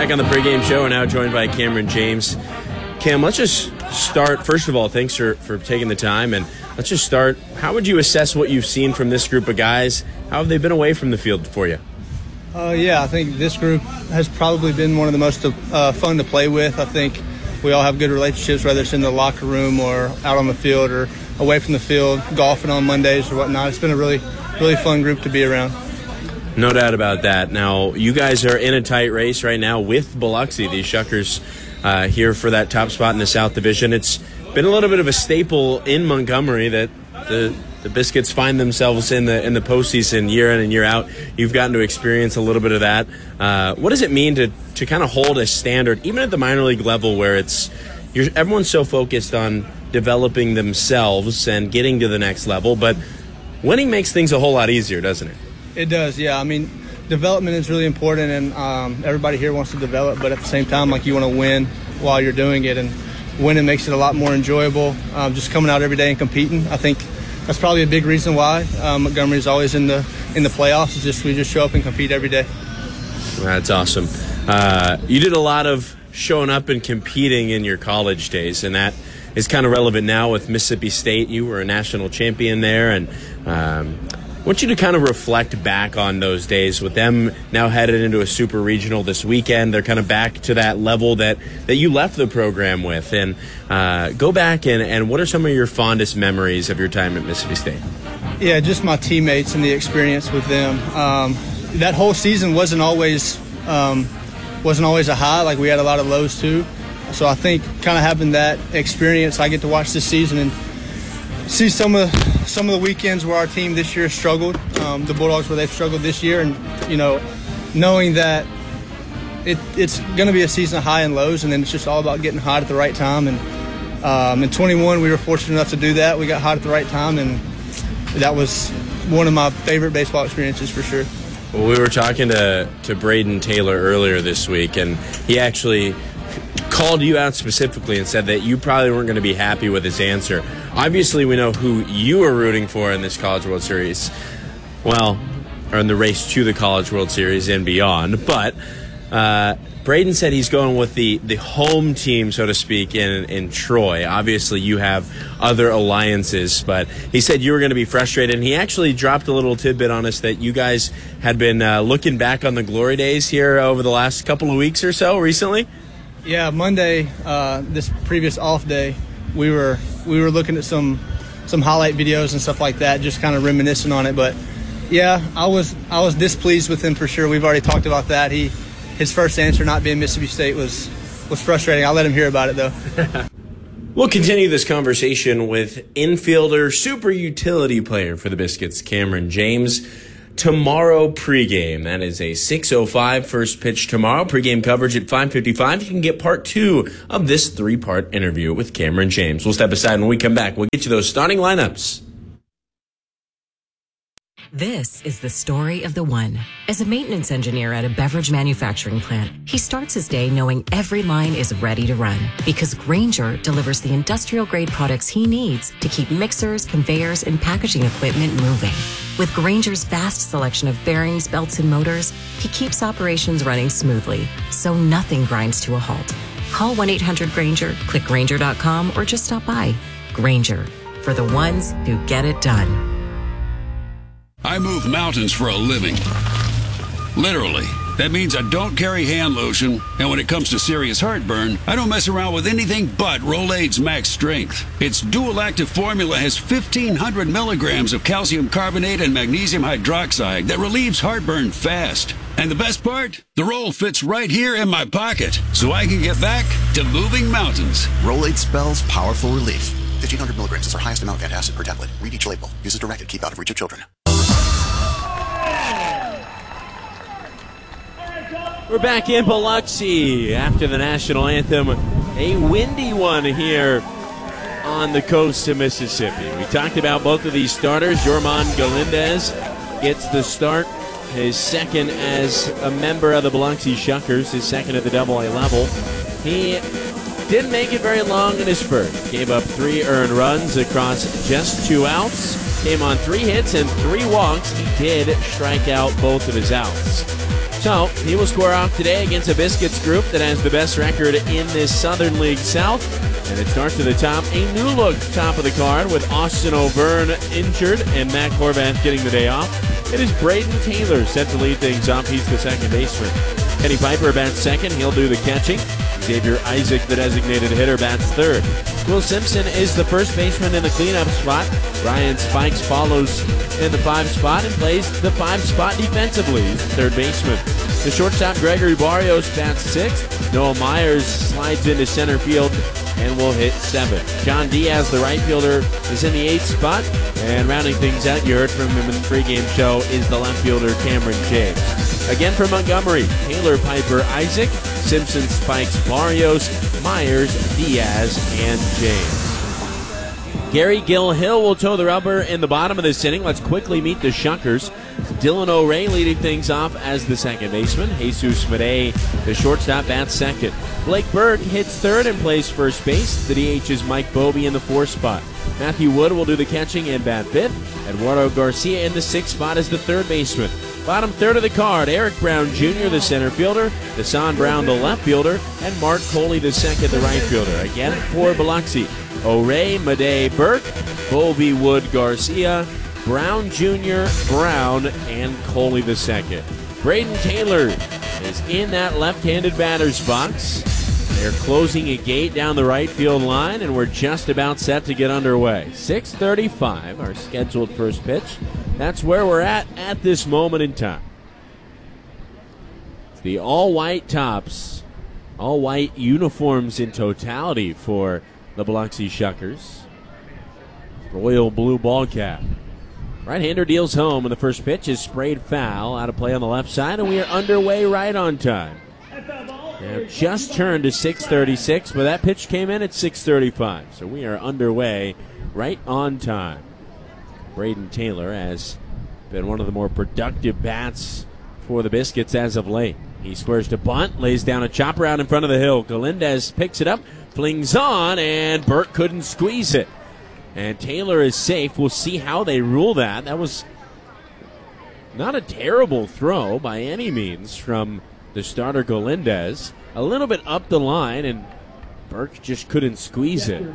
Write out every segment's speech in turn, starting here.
Back on the pregame show, and now joined by Cameron James. Cam, let's just start. First of all, thanks for taking the time, and let's just start. How would you assess what you've seen from this group of guys? How have they been away from the field for you? I think this group has probably been one of the most fun to play with. I think we all have good relationships, whether it's in the locker room or out on the field or away from the field, golfing on Mondays or whatnot. It's been a really, really fun group to be around. No doubt about that. Now, you guys are in a tight race right now with Biloxi, these Shuckers here for that top spot in the South Division. It's been a little bit of a staple in Montgomery that the Biscuits find themselves in the postseason year in and year out. You've gotten to experience a little bit of that. What does it mean to kind of hold a standard, even at the minor league level, where everyone's so focused on developing themselves and getting to the next level, but winning makes things a whole lot easier, doesn't it? It does, yeah. I mean, development is really important, and everybody here wants to develop, but at the same time, you want to win while you're doing it, and winning makes it a lot more enjoyable. Just coming out every day and competing, I think that's probably a big reason why Montgomery is always in the playoffs. We just show up and compete every day. That's awesome. You did a lot of showing up and competing in your college days, and that is kind of relevant now with Mississippi State. You were a national champion there, and I want you to kind of reflect back on those days with them now headed into a super regional this weekend. They're kind of back to that level that you left the program with. And go back and what are some of your fondest memories of your time at Mississippi State? Yeah, just my teammates and the experience with them. That whole season wasn't always a high. We had a lot of lows too. So I think kind of having that experience, I get to watch this season and see some of the weekends where our team this year struggled, the Bulldogs where they've struggled this year, and knowing that it's going to be a season of high and lows, and then it's just all about getting hot at the right time. And in 21, we were fortunate enough to do that. We got hot at the right time, and that was one of my favorite baseball experiences for sure. Well, we were talking to Braden Taylor earlier this week, and he actually called you out specifically and said that you probably weren't going to be happy with his answer. Obviously, we know who you are rooting for in this College World Series. Well, or in the race to the College World Series and beyond. But Braden said he's going with the home team, so to speak, in Troy. Obviously, you have other alliances, but he said you were going to be frustrated. And he actually dropped a little tidbit on us that you guys had been looking back on the glory days here over the last couple of weeks or so recently. Yeah, Monday, this previous off day, we were looking at some highlight videos and stuff like that, just kind of reminiscing on it. But yeah, I was displeased with him for sure. We've already talked about that. His first answer not being Mississippi State was frustrating. I'll let him hear about it though. We'll continue this conversation with infielder, super utility player for the Biscuits, Cameron James. Tomorrow pregame. That is a 6:05 first pitch tomorrow. Pregame coverage at 5:55. You can get part 2 of this 3-part interview with Cameron James. We'll step aside when we come back. We'll get you those starting lineups. This is the story of the one. As a maintenance engineer at a beverage manufacturing plant, he starts his day knowing every line is ready to run because Grainger delivers the industrial-grade products he needs to keep mixers, conveyors, and packaging equipment moving. With Grainger's vast selection of bearings, belts, and motors, he keeps operations running smoothly, so nothing grinds to a halt. Call 1-800-GRAINGER, click Grainger.com, or just stop by. Grainger, for the ones who get it done. I move mountains for a living. Literally. That means I don't carry hand lotion, and when it comes to serious heartburn, I don't mess around with anything but Rolaids Max Strength. Its dual-active formula has 1,500 milligrams of calcium carbonate and magnesium hydroxide that relieves heartburn fast. And the best part? The roll fits right here in my pocket, so I can get back to moving mountains. Rolaids spells powerful relief. 1,500 milligrams is our highest amount of antacid per tablet. Read each label. Use as directed. Keep out of reach of children. We're back in Biloxi after the national anthem. A windy one here on the coast of Mississippi. We talked about both of these starters. Jorman Galindez gets the start, his second as a member of the Biloxi Shuckers, his second at the AA level. He didn't make it very long in his first. Gave up 3 earned runs across just 2 outs. Came on 3 hits and 3 walks. He did strike out both of his outs. So he will square off today against a Biscuits group that has the best record in this Southern League South. And it starts at the top. A new look top of the card with Austin O'Byrne injured and Matt Horvath getting the day off. It is Braden Taylor set to lead things off. He's the second baseman. Kenny Piper bats second. He'll do the catching. Xavier Isaac, the designated hitter, bats third. Will Simpson is the first baseman in the cleanup spot. Ryan Spikes follows in the 5 spot and plays the 5 spot defensively. He's the third baseman. The shortstop, Gregory Barrios, bats sixth. Noah Myers slides into center field and will hit 7th. John Diaz, the right fielder, is in the 8th spot. And rounding things out, you heard from him in the pregame show, is the left fielder, Cameron James. Again for Montgomery, Taylor, Piper, Isaac, Simpson, Spikes, Barrios, Myers, Diaz, and James. Gary Gill-Hill will toe the rubber in the bottom of this inning. Let's quickly meet the Shuckers. Dylan O'Ray leading things off as the second baseman. Jesus Madej, the shortstop, bats second. Blake Berg hits third and plays first base. The DH is Mike Bobie in the 4th spot. Matthew Wood will do the catching and bat 5th. Eduardo Garcia in the 6th spot as the third baseman. Bottom third of the card, Eric Brown Jr., the center fielder, Desan Brown, the left fielder, and Mark Coley, the second, the right fielder. Again for Biloxi, O'Ray, Madej, Burke, Bobie, Wood, Garcia, Brown Jr., Brown, and Coley the second. Braden Taylor is in that left-handed batter's box. They're closing a gate down the right field line, and we're just about set to get underway. 6:35, our scheduled first pitch. That's where we're at this moment in time. It's the all-white tops, all-white uniforms in totality for the Biloxi Shuckers. Royal blue ball cap. Right-hander deals home, and the first pitch is sprayed foul, out of play on the left side, and we are underway right on time. Now just turned to 6:36, but that pitch came in at 6:35, so we are underway right on time. Braden Taylor has been one of the more productive bats for the Biscuits as of late. He squares to bunt, lays down a chopper out in front of the hill. Galindez picks it up, flings on, and Burke couldn't squeeze it. And Taylor is safe. We'll see how they rule that. That was not a terrible throw by any means from the starter Galindez. A little bit up the line, and Burke just couldn't squeeze it.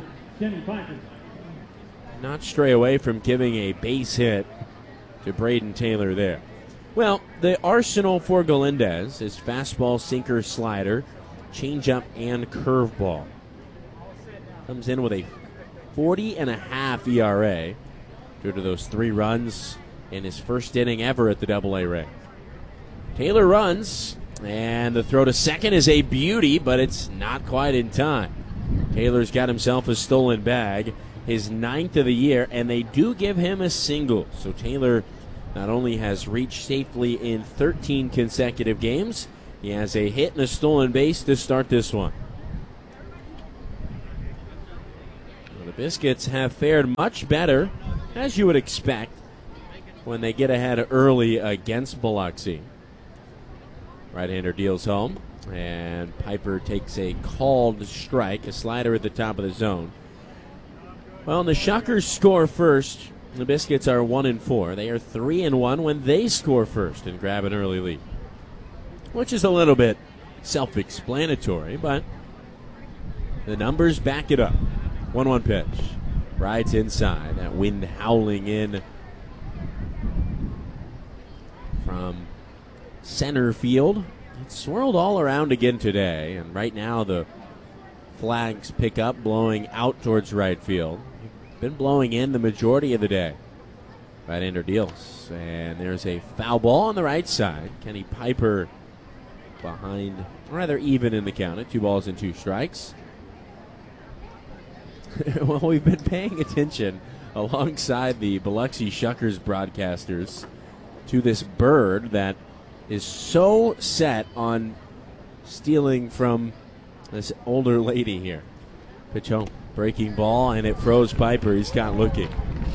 Not stray away from giving a base hit to Braden Taylor there. Well, the arsenal for Galindez is fastball, sinker, slider, changeup, and curveball. Comes in with a 40.5 ERA due to those 3 runs in his first inning ever at the AA rank. Taylor runs, and the throw to second is a beauty, but it's not quite in time. Taylor's got himself a stolen bag, his 9th of the year, and they do give him a single. So Taylor not only has reached safely in 13 consecutive games, he has a hit and a stolen base to start this one. Well, the Biscuits have fared much better, as you would expect, when they get ahead early against Biloxi. Right-hander deals home, and Piper takes a called strike, a slider at the top of the zone. Well, the Shuckers score first. The Biscuits are 1-4. They are 3-1 when they score first and grab an early lead, which is a little bit self-explanatory, but the numbers back it up. 1-1 pitch. Rides inside. That wind howling in from center field. It's swirled all around again today, and right now the flags pick up, blowing out towards right field. Been blowing in the majority of the day. Right-hander deals, and there's a foul ball on the right side. Kenny Piper behind, rather even in the count at 2 balls and 2 strikes. Well, we've been paying attention alongside the Biloxi Shuckers broadcasters to this bird that is so set on stealing from this older lady here. Pitch home. Breaking ball, and it froze Piper. He's got looking.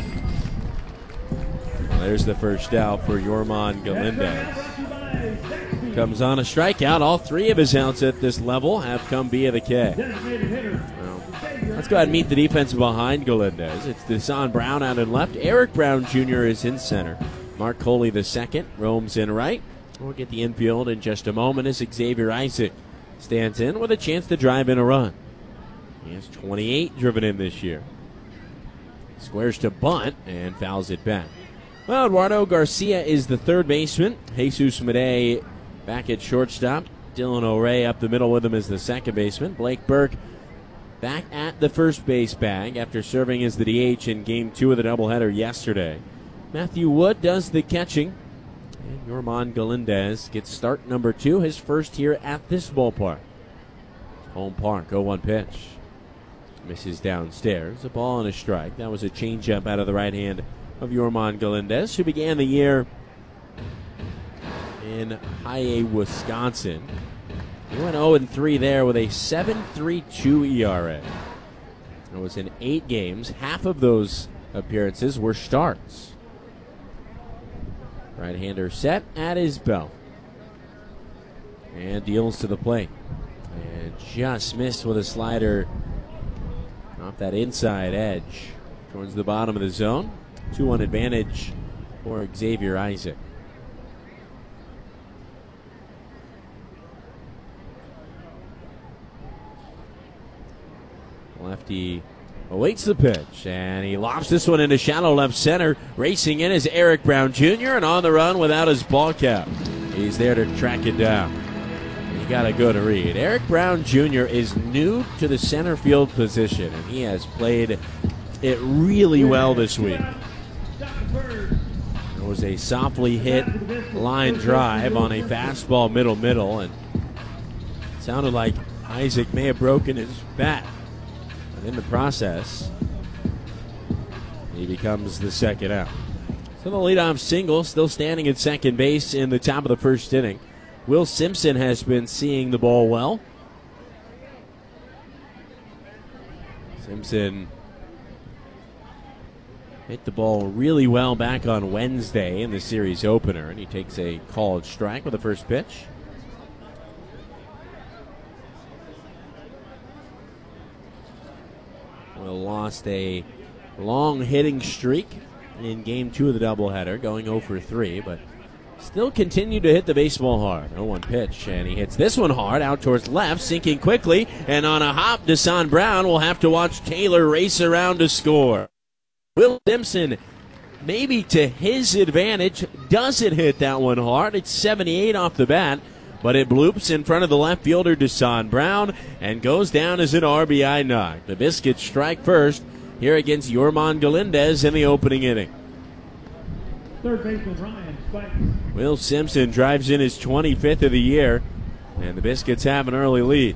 Well, there's the first out for Yorman Galindez. Comes on a strikeout. All 3 of his outs at this level have come via the K. Well, let's go ahead and meet the defense behind Galindez. It's Desan Brown out in left. Eric Brown Jr. is in center. Mark Coley the second roams in right. We'll get the infield in just a moment as Xavier Isaac stands in with a chance to drive in a run. He has 28 driven in this year. Squares to bunt and fouls it back. Well, Eduardo Garcia is the third baseman. Jesus Madej back at shortstop. Dylan O'Ray up the middle with him as the second baseman. Blake Burke back at the first base bag after serving as the DH in Game 2 of the doubleheader yesterday. Matthew Wood does the catching. And Yorman Galindez gets start number 2, his first here at this ballpark. Home park, 0-1 pitch. Misses downstairs. A ball and a strike. That was a changeup out of the right hand of Yorman Galindez, who began the year in High, Wisconsin. He went 0-3 there with a 7.32 ERA. It was in 8 games. Half of those appearances were starts. Right-hander set at his belt. And deals to the plate. And just missed with a slider off that inside edge towards the bottom of the zone. 2-1 advantage for Xavier Isaac. Lefty awaits the pitch, and he lofts this one into shallow left center. Racing in is Eric Brown Jr., and on the run without his ball cap. He's there to track it down. You got a good read. Eric Brown Jr. is new to the center field position, and he has played it really well this week. It was a softly hit line drive on a fastball middle, and it sounded like Isaac may have broken his bat. But in the process, he becomes the second out. So the leadoff single still standing at second base in the top of the first inning. Will Simpson has been seeing the ball well. Simpson hit the ball really well back on Wednesday in the series opener, and he takes a called strike with the first pitch. Will lost a long hitting streak in Game 2 of the doubleheader, going 0-3, but still continued to hit the baseball hard. 0-1 pitch, and he hits this one hard out towards left, sinking quickly, and on a hop, Desan Brown will have to watch Taylor race around to score. Will Simpson, maybe to his advantage, doesn't hit that one hard. It's 78 off the bat, but it bloops in front of the left fielder, Desan Brown, and goes down as an RBI knock. The Biscuits strike first here against Yorman Galindez in the opening inning. Third baseman Ryan Spikes. Will Simpson drives in his 25th of the year, and the Biscuits have an early lead.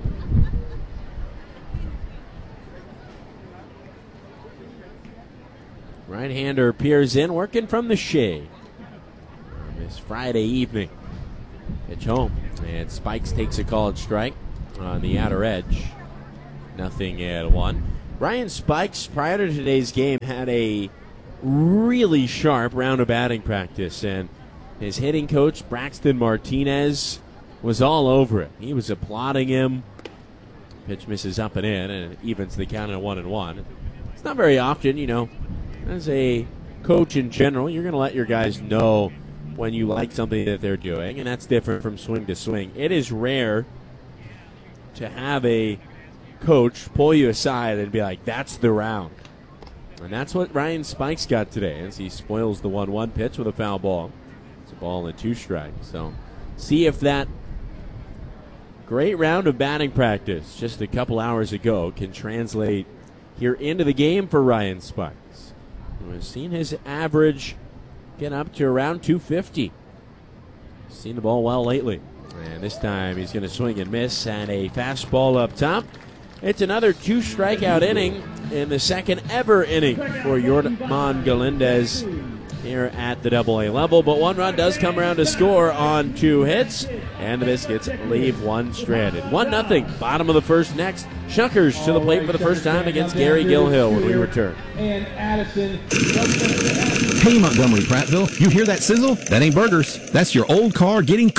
Right-hander peers in, working from the shade on this Friday evening. Pitch home, and Spikes takes a called strike on the outer edge. 0-1. Ryan Spikes, prior to today's game, had a really sharp round of batting practice, and his hitting coach, Braxton Martinez, was all over it. He was applauding him. Pitch misses up and in, and it evens the count at 1-1. It's not very often, you know, as a coach in general, you're going to let your guys know when you like something that they're doing, and that's different from swing to swing. It is rare to have a coach pull you aside and be like, that's the round. And that's what Ryan Spikes got today, as he spoils the 1-1 pitch with a foul ball. It's a ball and 2 strikes. So see if that great round of batting practice just a couple hours ago can translate here into the game for Ryan Spikes. We've seen his average get up to around 250. Seen the ball well lately. And this time he's going to swing and miss, and a fastball up top. It's another 2-strikeout inning in the second ever inning for Yorman Galindez here at the AA level. But 1 run does come around to score on 2 hits, and the Biscuits leave 1 stranded. 1-0, bottom of the first next. Shuckers to the plate for the first time against Gary Gilhill when we return. And Addison. Hey, Montgomery Prattville, you hear that sizzle? That ain't burgers. That's your old car getting cooked.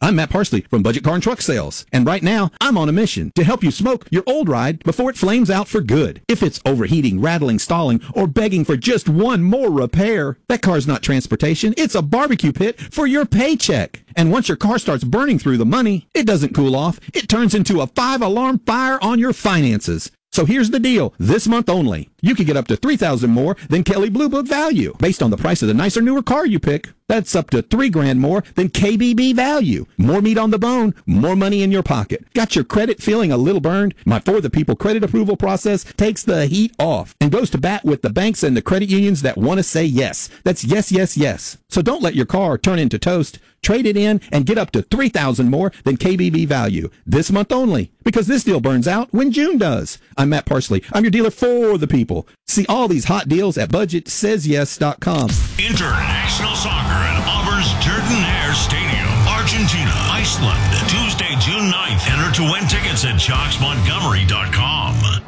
I'm Matt Parsley from Budget Car and Truck Sales, and right now I'm on a mission to help you smoke your old ride before it flames out for good. If it's overheating, rattling, stalling, or begging for just one more repair, that car's not transportation, it's a barbecue pit for your paycheck. And once your car starts burning through the money, it doesn't cool off. It turns into a 5-alarm fire on your finances. So here's the deal. This month only, you can get up to $3,000 more than Kelley Blue Book value based on the price of the nicer, newer car you pick. That's up to $3,000 more than KBB value. More meat on the bone, more money in your pocket. Got your credit feeling a little burned? My For the People credit approval process takes the heat off and goes to bat with the banks and the credit unions that want to say yes. That's yes, yes, yes. So don't let your car turn into toast. Trade it in and get up to $3,000 more than KBB value this month only, because this deal burns out when June does. I'm Matt Parsley. I'm your dealer for the people. See all these hot deals at BudgetSaysYes.com. International soccer at Auburn's Jordan Hare Stadium, Argentina, Iceland, Tuesday, June 9th. Enter to win tickets at ChalksMontgomery.com.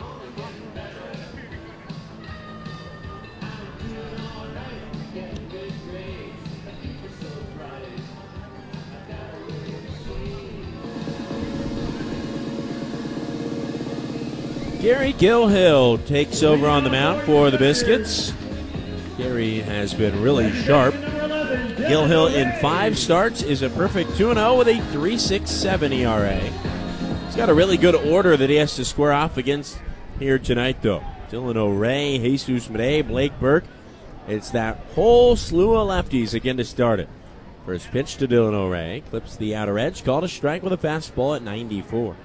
Gary Gilhill takes over on the mound for the Biscuits. Gary has been really sharp. Gilhill in 5 starts is a perfect 2-0 with a 3.67 ERA. He's got a really good order that he has to square off against here tonight, though. Dylan O'Ray, Jesus Madej, Blake Burke. It's that whole slew of lefties again to start it. First pitch to Dylan O'Ray. Clips the outer edge. Called a strike with a fastball at 94.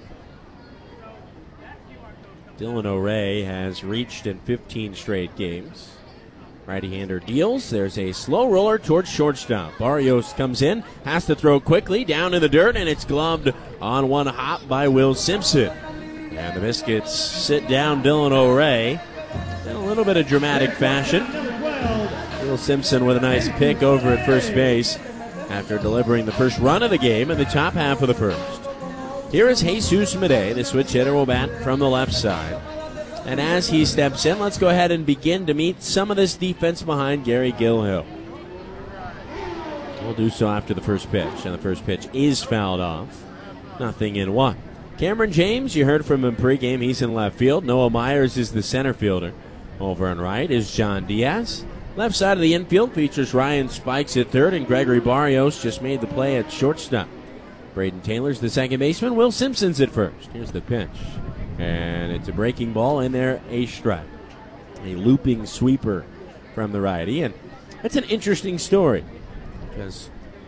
Dylan O'Ray has reached in 15 straight games. Righty-hander deals. There's a slow roller towards shortstop. Barrios comes in, has to throw quickly, down in the dirt, and it's gloved on one hop by Will Simpson. And the Biscuits sit down Dylan O'Ray in a little bit of dramatic fashion. Will Simpson with a nice pick over at first base after delivering the first run of the game in the top half of the first. Here is Jesus Madej. The switch hitter will bat from the left side. And as he steps in, let's go ahead and begin to meet some of this defense behind Gary Gilhill. We'll do so after the first pitch. And the first pitch is fouled off. 0-1. Cameron James, you heard from him pregame. He's in left field. Noah Myers is the center fielder. Over on right is John Diaz. Left side of the infield features Ryan Spikes at third, and Gregory Barrios just made the play at shortstop. Braden Taylor's the second baseman. Will Simpson's at first. Here's the pitch. And it's a breaking ball in there, a strike. A looping sweeper from the righty. And that's an interesting story because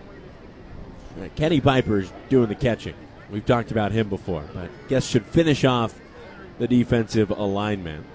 Kenny Piper's doing the catching. We've talked about him before, but I guess should finish off the defensive alignment.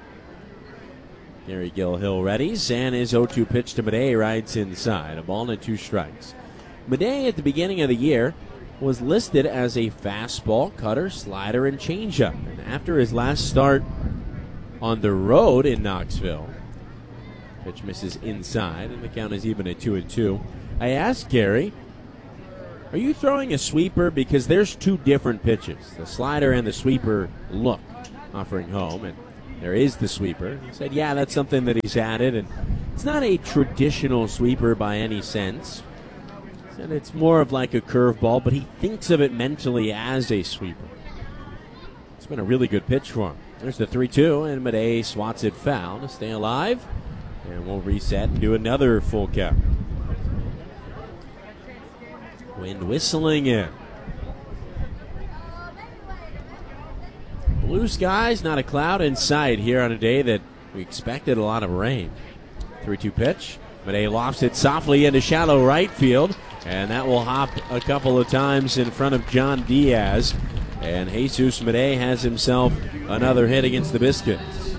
Gary Gilhill readies, and his 0-2 pitch to Madej rides inside. A ball and 2 strikes. Madej at the beginning of the year was listed as a fastball, cutter, slider, and changeup. And after his last start on the road in Knoxville, pitch misses inside, and the count is even at 2-2. I asked Gary, are you throwing a sweeper? Because there's 2 different pitches. The slider and the sweeper look, offering home, and there is the sweeper. He said, yeah, that's something that he's added, and it's not a traditional sweeper by any sense. And it's more of like a curveball, but he thinks of it mentally as a sweeper. It's been a really good pitch for him. There's the 3-2, and Madej swats it foul to stay alive. And we'll reset and do another full count. Wind whistling in. Blue skies, not a cloud in sight here on a day that we expected a lot of rain. 3-2 pitch. Madej lofts it softly into shallow right field. And that will hop a couple of times in front of John Diaz. And Jesus Madej has himself another hit against the Biscuits.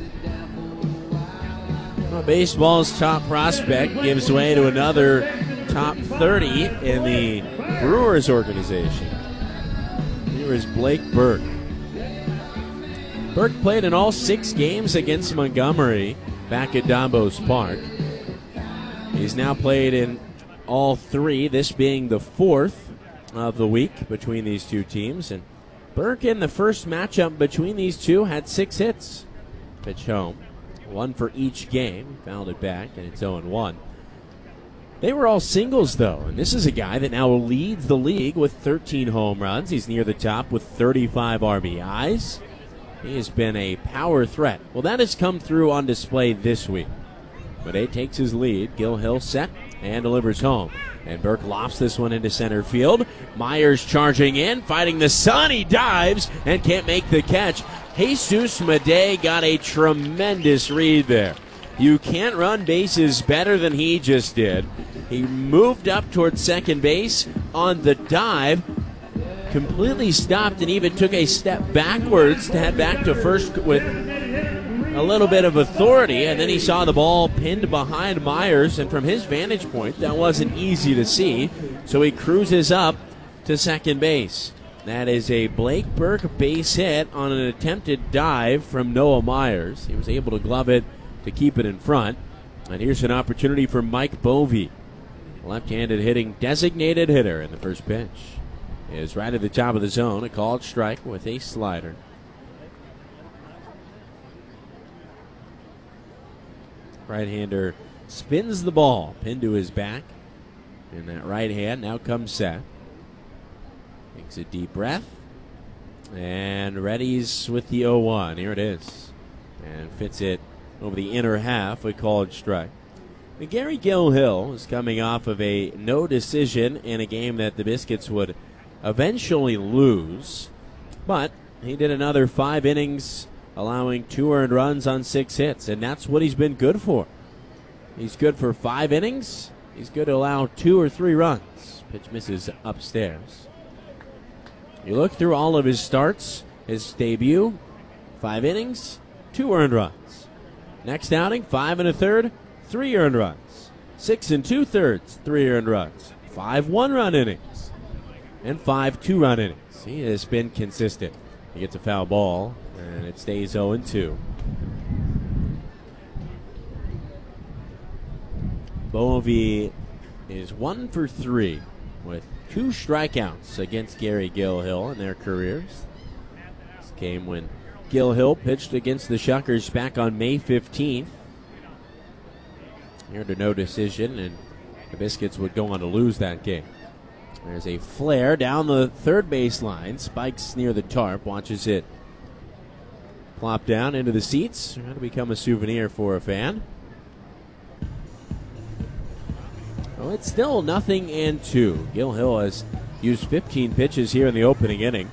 Well, baseball's top prospect gives way to another top 30 in the Brewers organization. Here is Blake Burke. Burke played in all 6 games against Montgomery back at Dombos Park. He's now played in all 3, this being the 4th of the week between these 2 teams. And Burke in the first matchup between these 2 had 6 hits. Pitch home. 1 for each game. Fouled it back, and it's 0-1. They were all singles, though, and this is a guy that now leads the league with 13 home runs. He's near the top with 35 RBIs. He has been a power threat. Well, that has come through on display this week. Madej takes his lead. Gil Hill set and delivers home. And Burke lofts this one into center field. Myers charging in, fighting the sun. He dives and can't make the catch. Jesus Madej got a tremendous read there. You can't run bases better than he just did. He moved up towards second base on the dive, completely stopped and even took a step backwards to head back to first with a little bit of authority, and then he saw the ball pinned behind Myers, and from his vantage point, that wasn't easy to see, so he cruises up to second base. That is a Blake Burke base hit on an attempted dive from Noah Myers. He was able to glove it to keep it in front. And here's an opportunity for Mike Bovee. Left-handed hitting designated hitter in the first pitch. Is right at the top of the zone. A called strike with a slider. Right-hander spins the ball. Pinned to his back. And that right hand now comes set. Takes a deep breath. And readies with the 0-1. Here it is. And fits it over the inner half, a called strike. Gary Gil Hill is coming off of a no decision in a game that the Biscuits would eventually lose, but he did another 5 innings, allowing 2 earned runs on 6 hits, and that's what he's been good for. He's good for 5 innings. He's good to allow 2 or 3 runs. Pitch misses upstairs. You look through all of his starts, his debut, 5 innings, 2 earned runs. Next outing, 5 1/3, 3 earned runs. 6 2/3, 3 earned runs. 5 1-run innings. And 5 2-run innings. He has been consistent. He gets a foul ball, and it stays 0-2. Bovee is 1 for 3 with 2 strikeouts against Gary Gil Hill in their careers. This came when Gil Hill pitched against the Shuckers back on May 15th. Here to no decision, and the Biscuits would go on to lose that game. There's a flare down the third baseline. Spikes near the tarp. Watches it plop down into the seats. Trying to become a souvenir for a fan. Well, it's still 0-2. Gil Hill has used 15 pitches here in the opening inning.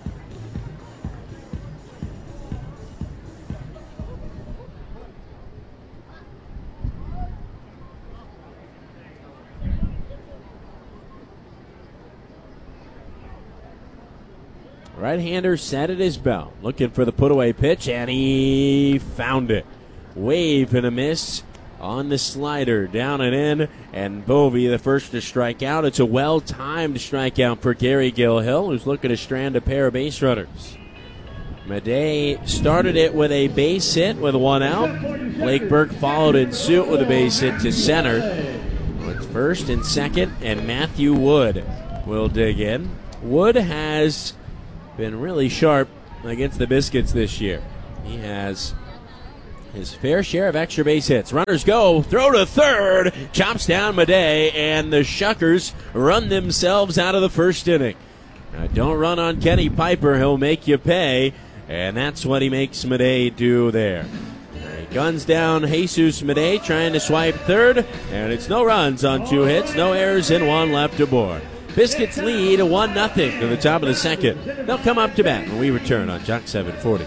Right-hander set at his belt, looking for the put-away pitch, and he found it. Wave and a miss on the slider, down and in, and Bovee the first to strike out. It's a well-timed strikeout for Gary Gil Hill, who's looking to strand a pair of base runners. Madej started it with a base hit with 1 out. Blake Burke followed in suit with a base hit to center. With first and second, and Matthew Wood will dig in. Wood has been really sharp against the Biscuits this year. He has his fair share of extra base hits. Runners go, throw to third, chops down Madej, and the Shuckers run themselves out of the first inning. Now, don't run on Kenny Piper, he'll make you pay, and that's what he makes Madej do there. He guns down Jesus Madej, trying to swipe third, and it's no runs on 2 hits, no errors, and 1 left aboard. Biscuits lead 1-0 to the top of the second. They'll come up to bat when we return on Jock 740.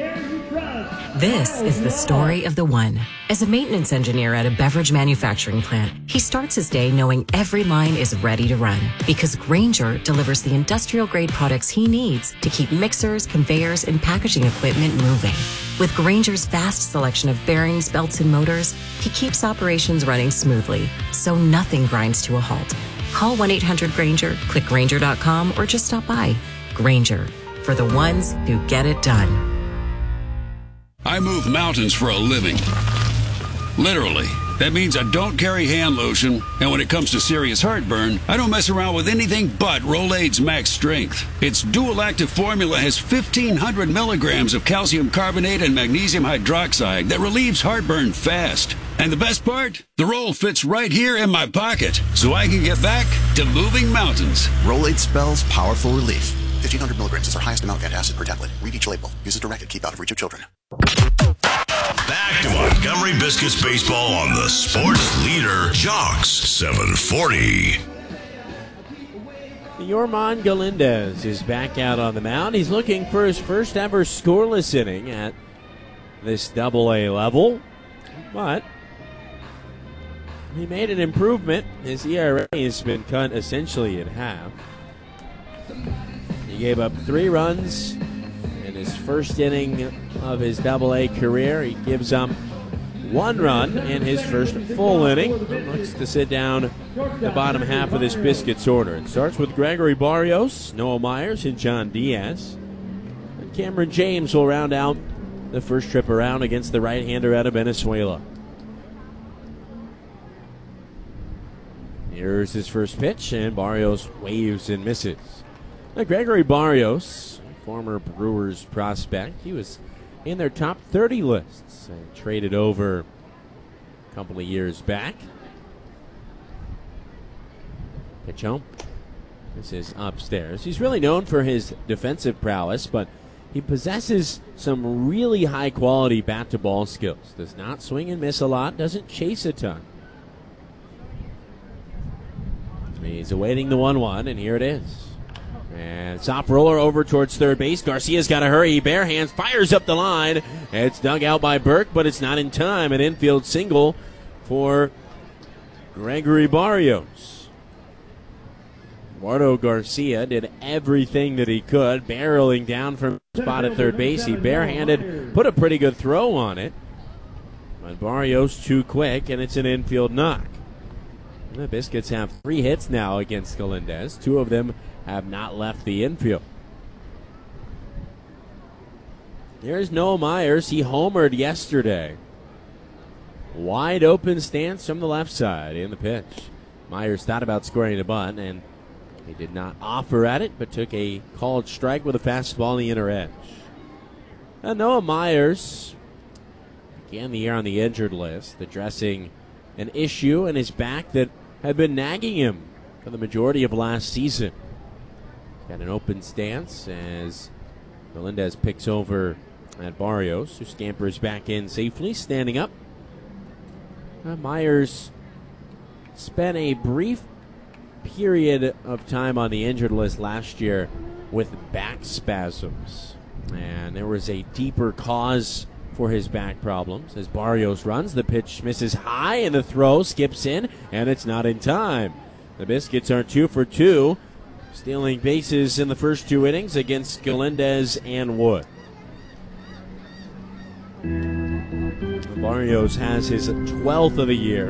This is the story of the one. As a maintenance engineer at a beverage manufacturing plant, he starts his day knowing every line is ready to run because Grainger delivers the industrial-grade products he needs to keep mixers, conveyors, and packaging equipment moving. With Grainger's vast selection of bearings, belts, and motors, he keeps operations running smoothly, so nothing grinds to a halt. Call 1-800-GRAINGER, click Grainger.com, or just stop by. Grainger, for the ones who get it done. I move mountains for a living. Literally. That means I don't carry hand lotion, and when it comes to serious heartburn, I don't mess around with anything but Rolaids Max Strength. Its dual-active formula has 1,500 milligrams of calcium carbonate and magnesium hydroxide that relieves heartburn fast. And the best part? The roll fits right here in my pocket, so I can get back to moving mountains. Rolade spells powerful relief. 1,500 milligrams is our highest amount of antacid per tablet. Read each label. Use as directed. Keep out of reach of children. Back to Montgomery Biscuits baseball on the sports leader, Jocks 740. Yorman Galindez is back out on the mound. He's looking for his first ever scoreless inning at this Double-A level, but he made an improvement. His ERA has been cut essentially in half. He gave up 3 runs in his first inning of his Double-A career. He gives up 1 run in his first full inning. Looks to sit down the bottom half of this Biscuits order. It starts with Gregory Barrios, Noah Myers, and John Diaz. And Cameron James will round out the first trip around against the right-hander out of Venezuela. Here's his first pitch, and Barrios waves and misses. Now, Gregory Barrios, former Brewers prospect, he was in their top 30 lists and traded over a couple of years back. Pitch home. This is upstairs. He's really known for his defensive prowess, but he possesses some really high-quality bat-to-ball skills. Does not swing and miss a lot, doesn't chase a ton. He's awaiting the 1-1, and here it is. And soft roller over towards third base. Garcia's got to hurry. Bare hands, fires up the line. It's dug out by Burke, but it's not in time. An infield single for Gregory Barrios. Eduardo Garcia did everything that he could, barreling down from the spot at third base. He barehanded, put a pretty good throw on it. But Barrios too quick, and it's an infield knock. And the Biscuits have 3 hits now against Galindez. 2 of them have not left the infield. There's Noah Myers. He homered yesterday. Wide open stance from the left side in the pitch. Myers thought about scoring a bunt, and he did not offer at it, but took a called strike with a fastball on the inner edge. And Noah Myers began the year on the injured list, addressing an issue in his back that had been nagging him for the majority of last season. Got an open stance as Galindez picks over at Barrios, who scampers back in safely, standing up. Myers spent a brief period of time on the injured list last year with back spasms, and there was a deeper cause for his back problems. As Barrios runs, the pitch misses high, and the throw skips in, and it's not in time. The Biscuits are 2 for 2. Stealing bases in the first 2 innings against Galindez and Wood. Barrios has his 12th of the year.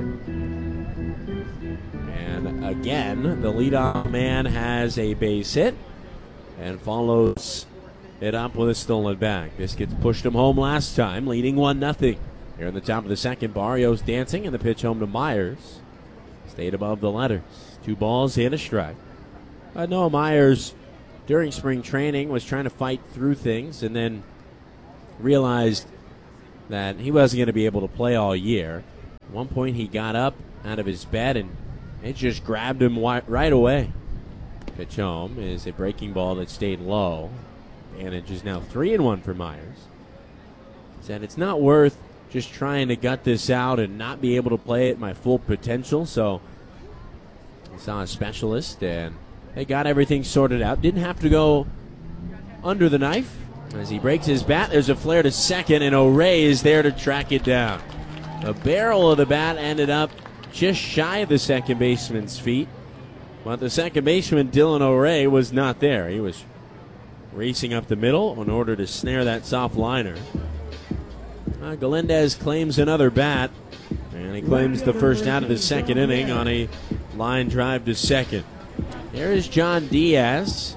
And again, the leadoff man has a base hit and follows it up with a stolen back. Biscuits pushed him home last time, leading 1-0. Here in the top of the second, Barrios dancing, and the pitch home to Myers. Stayed above the letters. 2 balls and a strike. Noah Myers, during spring training, was trying to fight through things and then realized that he wasn't going to be able to play all year. At one point, he got up out of his bed and it just grabbed him right away. Pitch home is a breaking ball that stayed low. Advantage is now 3-1 for Myers. Said it's not worth just trying to gut this out and not be able to play at my full potential, so he saw a specialist and they got everything sorted out. Didn't have to go under the knife. As he breaks his bat, there's a flare to second, and O'Ray is there to track it down. The barrel of the bat ended up just shy of the second baseman's feet, but the second baseman, Dylan O'Ray, was not there. He was racing up the middle in order to snare that soft liner. Galindez claims another bat, and he claims the first out of the second inning on a line drive to second. There is John Diaz.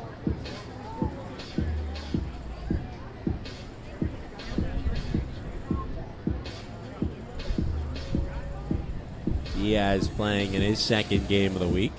Diaz playing in his second game of the week.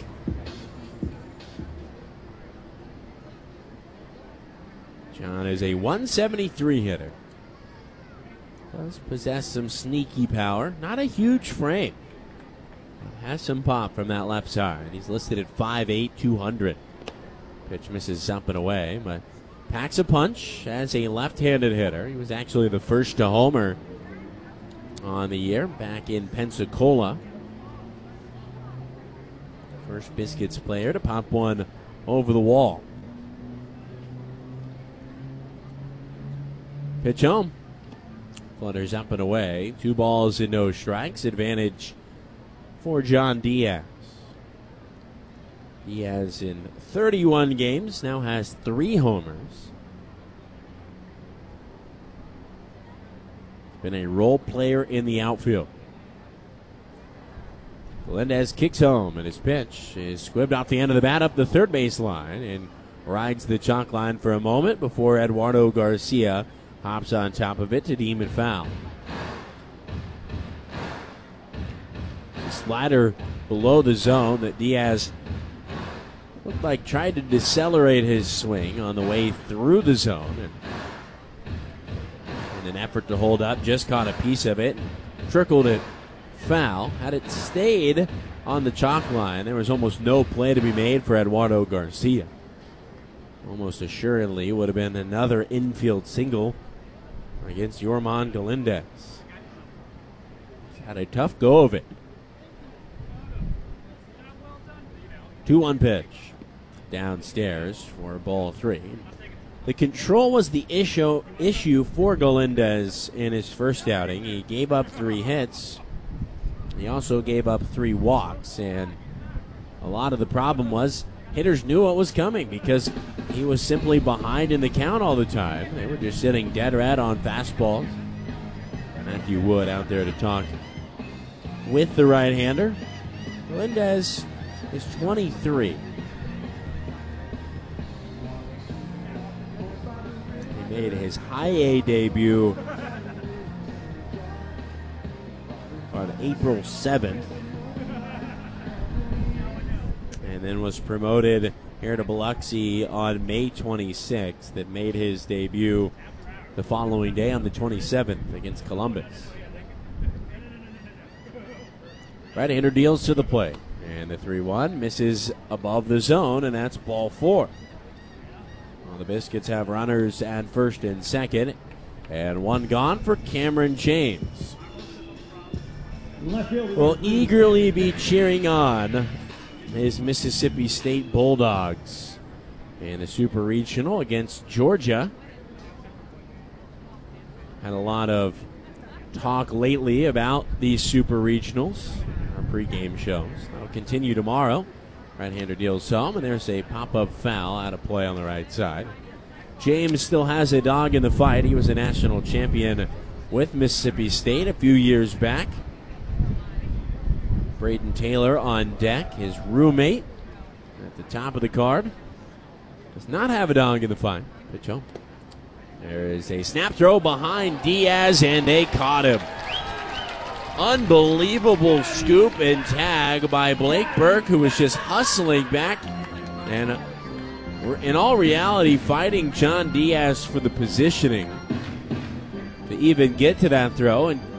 John is a 173 hitter. Does possess some sneaky power. Not a huge frame. But has some pop from that left side. He's listed at 5'8", 200. Pitch misses up and away, but packs a punch as a left-handed hitter. He was actually the first to homer on the year back in Pensacola. First Biscuits player to pop one over the wall. Pitch home. Flutters up and away. 2 balls and no strikes. Advantage for John Diaz. Diaz in 31 games now has 3 homers. Been a role player in the outfield. Melendez kicks home, and his pitch is squibbed off the end of the bat up the third base line and rides the chalk line for a moment before Eduardo Garcia hops on top of it to deem it foul. The slider below the zone that Diaz looked like tried to decelerate his swing on the way through the zone. And in an effort to hold up, just caught a piece of it, trickled it foul. Had it stayed on the chalk line, there was almost no play to be made for Eduardo Garcia. Almost assuredly would have been another infield single against Yorman Galindez. He's had a tough go of it. 2-1 pitch downstairs for ball 3. The control was the issue for Galindez in his first outing. He gave up 3 hits. He also gave up 3 walks, and a lot of the problem was hitters knew what was coming because he was simply behind in the count all the time. They were just sitting dead rat on fastballs. Matthew Wood out there to talk with the right-hander. Galindez is 23. He made his high A debut on April 7th. And then was promoted here to Biloxi on May 26th. That made his debut the following day on the 27th against Columbus. Right-hander deals to the plate. And the 3-1 misses above the zone, and that's ball 4. Well, the Biscuits have runners at first and second, and 1 gone for Cameron James. Will eagerly be cheering on his Mississippi State Bulldogs in the Super Regional against Georgia. Had a lot of talk lately about these Super Regionals, our pregame shows. That'll continue tomorrow. Right-hander deals home, and there's a pop-up foul out of play on the right side. James still has a dog in the fight. He was a national champion with Mississippi State a few years back. Braden Taylor on deck, his roommate at the top of the card. Does not have a dog in the fight. Pitch home. There is a snap throw behind Diaz, and they caught him. Unbelievable scoop and tag by Blake Burke, who was just hustling back and, in all reality, fighting John Diaz for the positioning to even get to that throw. And